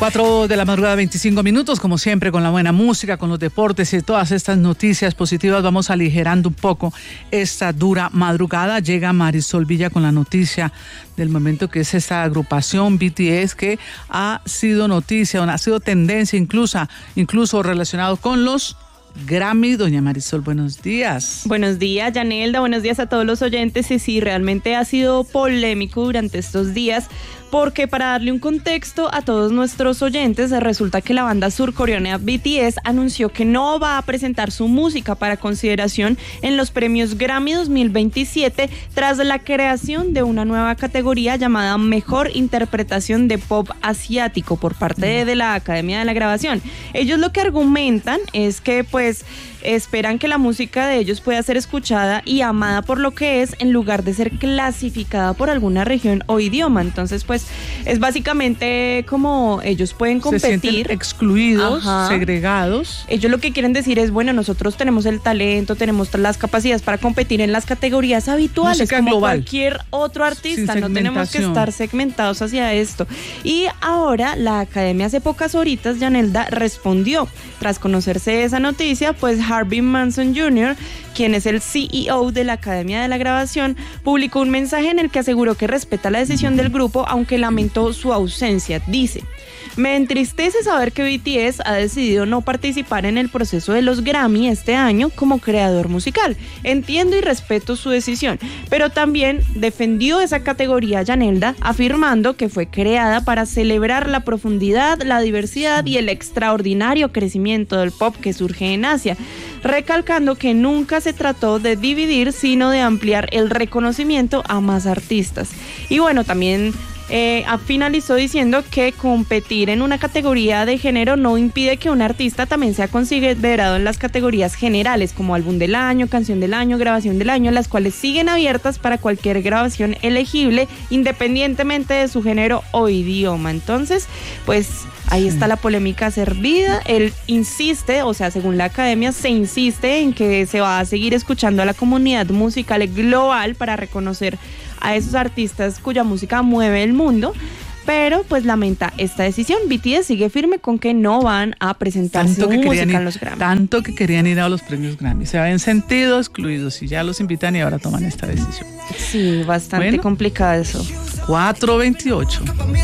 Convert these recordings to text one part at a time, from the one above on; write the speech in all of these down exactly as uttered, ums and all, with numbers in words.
Cuatro de la madrugada, veinticinco minutos, como siempre, con la buena música, con los deportes y todas estas noticias positivas. Vamos aligerando un poco esta dura madrugada. Llega Marisol Villa con la noticia del momento, que es esta agrupación B T S que ha sido noticia, ha sido tendencia incluso, incluso relacionado con los Grammy. Doña Marisol, buenos días. Buenos días, Yanelda, buenos días a todos los oyentes. Y sí, realmente ha sido polémico durante estos días, porque para darle un contexto a todos nuestros oyentes, resulta que la banda surcoreana B T S anunció que no va a presentar su música para consideración en los premios Grammy dos mil veintisiete tras la creación de una nueva categoría llamada Mejor Interpretación de Pop Asiático por parte de, de la Academia de la Grabación. Ellos lo que argumentan es que pues esperan que la música de ellos pueda ser escuchada y amada por lo que es, en lugar de ser clasificada por alguna región o idioma. Entonces, pues, es básicamente como ellos pueden competir. Se sienten excluidos, ajá, segregados. Ellos lo que quieren decir es, bueno, nosotros tenemos el talento, tenemos las capacidades para competir en las categorías habituales, música como global, cualquier otro artista. No tenemos que estar segmentados hacia esto. Y ahora la Academia, hace pocas horitas, Yanelda, respondió. Tras conocerse esa noticia, pues Harvey Manson junior, quien es el C E O de la Academia de la Grabación, publicó un mensaje en el que aseguró que respeta la decisión del grupo, aunque lamentó su ausencia. Dice: me entristece saber que B T S ha decidido no participar en el proceso de los Grammy este año como creador musical. Entiendo y respeto su decisión, pero también defendió esa categoría, Yanelda, afirmando que fue creada para celebrar la profundidad, la diversidad y el extraordinario crecimiento del pop que surge en Asia, recalcando que nunca se trató de dividir, sino de ampliar el reconocimiento a más artistas. Y bueno, también Eh, finalizó diciendo que competir en una categoría de género no impide que un artista también sea considerado en las categorías generales, como álbum del año, canción del año, grabación del año, las cuales siguen abiertas para cualquier grabación elegible, independientemente de su género o idioma. Entonces, pues ahí está la polémica servida. Él insiste, o sea, según la academia, se insiste en que se va a seguir escuchando a la comunidad musical global para reconocer a esos artistas cuya música mueve el mundo, pero pues lamenta esta decisión. B T S sigue firme con que no van a presentar su música en los Grammy. Tanto que querían ir a los premios Grammy, se habían sentido excluidos y ya los invitan y ahora toman esta decisión. Sí, bastante bueno, complicado eso. cuatro veintiocho.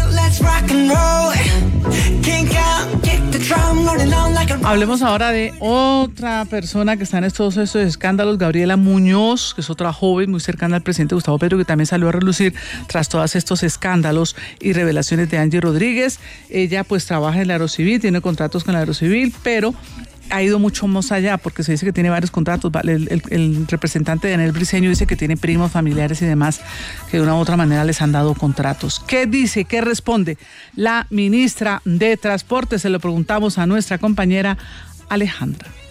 Hablemos ahora de otra persona que está en estos, estos escándalos, Gabriela Muñoz, que es otra joven muy cercana al presidente Gustavo Petro, que también salió a relucir tras todos estos escándalos y revelaciones de Angie Rodríguez. Ella pues trabaja en la Aerocivil, tiene contratos con la Aerocivil, pero ha ido mucho más allá, porque se dice que tiene varios contratos. El, el, el representante de Daniel Briceño dice que tiene primos, familiares y demás que de una u otra manera les han dado contratos. ¿Qué dice? ¿Qué responde la ministra de Transporte? Se lo preguntamos a nuestra compañera Alejandra.